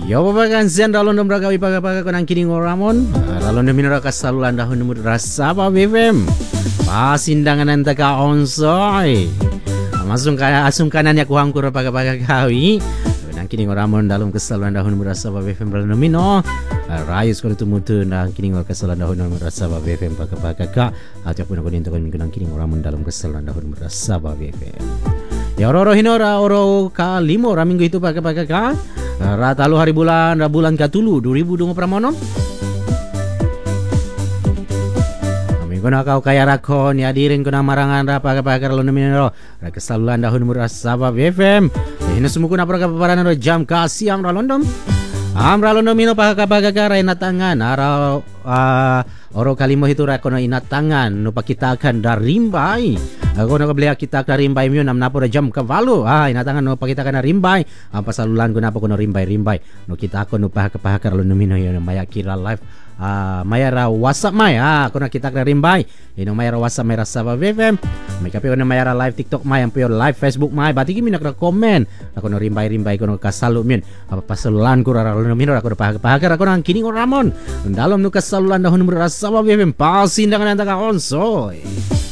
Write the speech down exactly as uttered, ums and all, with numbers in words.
Yo babakan sian dalon dom ragawi paga-paga konang kining oramon. Dalon dom minora kasalulan dahun numur rasaba B F M. Pasindangan anta ka onsoi. Masung kaya asung kanannya kuhang kura paga-paga kawi. Nang kining oramon dalom kasalulan dahun numur rasaba B F M dalon nomino. Rayus kono tumutu nang kining or kasalulan dahun numur rasaba B F M paga-paga ka. Atau pun aku nintokan minang kining oramon dalom kasalulan dahun numur rasaba B F M. Ya oro hinora oro ka limo raminggu itu paga-paga ka. Rata lu hari bulan ra bulan katulu dua ribu dua puluh pramono. Kami guna kau kaya rakon ya dirin kuna marangan ra paga-paga lo nemino ra kesalulan dahun numur rasaba B F M. Ini semua kuna para paparan ro jam ka siang ra londom. Amra lo nomino paga-paga ra ina tangan ara uh, oro kalimo itu ra kono ina tangan no pakita akan darimbai. Ako na kablia kita ka rimbay mo nam napo na jam kavalo. Ah inatangan no pakita ka na rimbay. Ang pasalulan ko na po ko no rimbay rimbay. No kita ako no paha paha ka lo nomino yo maya kira live. Ah maya ra WhatsApp may. Ah ako na kita ka rimbay. Ino maya ra WhatsApp may rasaba B F M. May kape ko na maya ra live TikTok may ang puyo live Facebook may. Bati kimi nak comment. Ako no rimbay rimbay ko no kasalu min. Apa pasalulan ko ra lo nomino ako no paha paha ka ako na kining oramon. Dalom no kasalulan dahon numero rasaba B F M. Pasindangan anta ka onsoy.